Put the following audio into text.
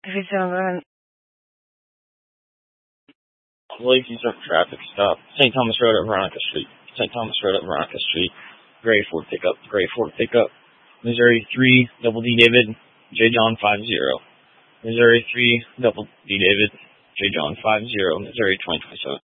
If it's on Lacey Circle traffic stop. St. Thomas Road up Veronica Street. St. Thomas Road up Veronica Street. Gray Ford pickup. Gray Ford pickup. Missouri 3, Double D David, J John 50. Missouri 3, Double D David, J John 50, Missouri 2027.